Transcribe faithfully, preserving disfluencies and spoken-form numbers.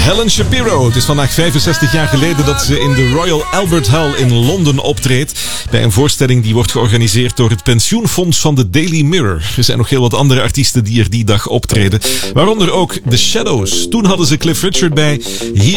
Helen Shapiro. Het is vandaag vijfenzestig jaar geleden dat ze in de Royal Albert Hall in Londen optreedt. Bij een voorstelling die wordt georganiseerd door het pensioenfonds van de Daily Mirror. Er zijn nog heel wat andere artiesten die er die dag optreden. Waaronder ook The Shadows. Toen hadden ze Cliff Richard bij. Hier